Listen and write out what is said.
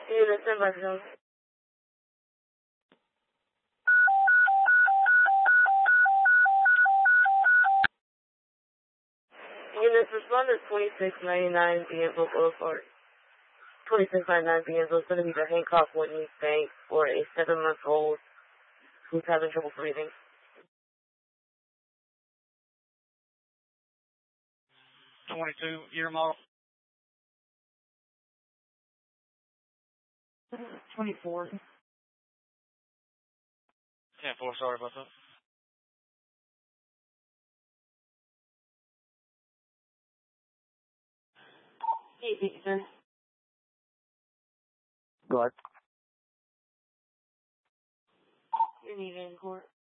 Unit, stand by, Jones. Units, respond to 2699 Bienville Boulevard. 2699 Bienville is going to be the Hancock Whitney Bank for a 7-month-old who's having trouble breathing. 22-year model. 24. 10-4, sorry about that. Hey, sir. Go ahead. You're needed in court.